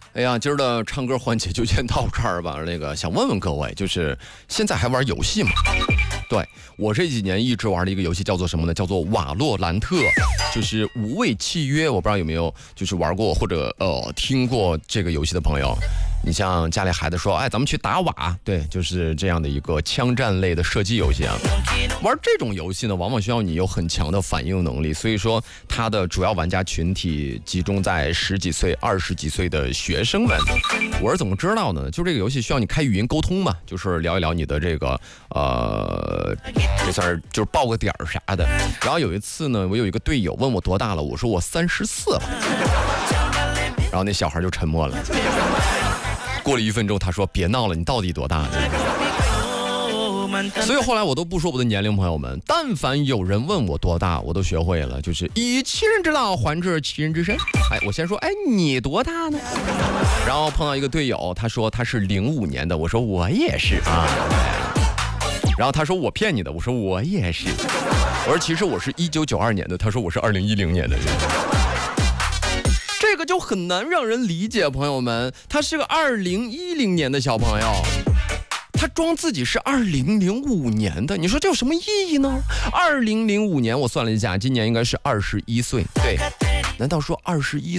哎呀，今儿的唱歌环节就先到这儿吧。想问问各位，就是现在还玩游戏吗？对，我这几年一直玩的一个游戏叫做什么呢？叫做瓦洛兰特，就是无畏契约。我不知道有没有就是玩过或者听过这个游戏的朋友。你像家里孩子说，哎，咱们去打瓦，对，就是这样的一个枪战类的射击游戏啊。玩这种游戏呢，往往需要你有很强的反应能力，所以说它的主要玩家群体集中在10几岁、20几岁的学生们。我是怎么知道呢？就这个游戏需要你开语音沟通嘛，就是聊一聊你的这个这算是就是报个点儿啥的。然后有一次呢，我有一个队友问我多大了，我说我34了，然后那小孩就沉默了。过了1分钟，他说：“别闹了，你到底多大呢？”所以后来我都不说我的年龄，朋友们，但凡有人问我多大，我都学会了，就是以其人之道还治其人之身。哎，我先说，哎，你多大呢？然后碰到一个队友，他说他是05年的，我说我也是啊。然后他说我骗你的，我说我也是。我说其实我是1992年的，他说我是2010年的人。这个就很难让人理解，朋友们，他是个2010年的小朋友，他装自己是2005年的，你说这有什么意义呢？2005年我算了一下，今年应该是21岁，对，难道说21